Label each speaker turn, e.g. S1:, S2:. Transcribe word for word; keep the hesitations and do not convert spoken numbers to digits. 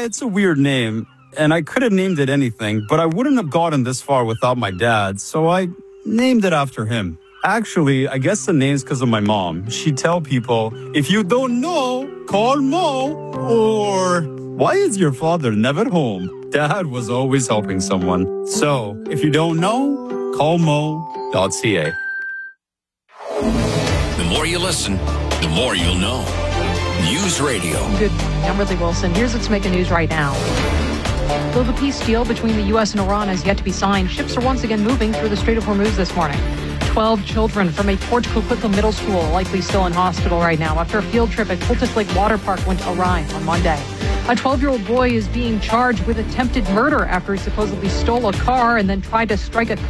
S1: it's a weird name, and I could have named it anything, but I wouldn't have gotten this far without my dad, so I named it after him. Actually, I guess the name's because of my mom. She'd tell people, if you don't know, call Mo, or why is your father never home? Dad was always helping someone. So, if you don't know, call mo dot c a.
S2: The more you listen, the more you'll know. News Radio.
S3: Good morning. I'm Ridley Wilson. Here's what's making news right now. Though the peace deal between the U S and Iran has yet to be signed, ships are once again moving through the Strait of Hormuz this morning. Twelve children from a Port Coquitlam middle school likely still in hospital right now after a field trip at Cultus Lake Water Park went awry on Monday. A twelve-year-old boy is being charged with attempted murder after he supposedly stole a car and then tried to strike a